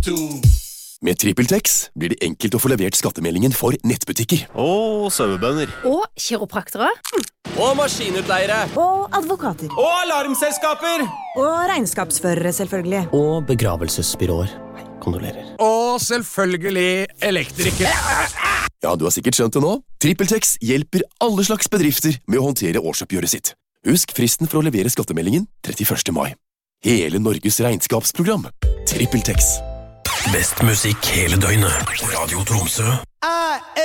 Med TrippelTex blir det enkelt å få levert skattemeldingen for nettbutikker. Og sauebønder. Og kiropraktere. Og maskinutleiere. Og advokater. Og alarmselskaper. Og regnskapsførere, selvfølgelig. Og begravelsesbyråer. Kondolerer. Og selvfølgelig elektriker. Ja, du har sikkert skjønt det nå. TrippelTex hjelper alle slags bedrifter med å håndtere årsoppgjøret sitt. Husk fristen for å levere skattemeldingen 31. mai. Hele Norges regnskapsprogram. TrippelTex. Best musikk hele døgnet. Radio Tromsø.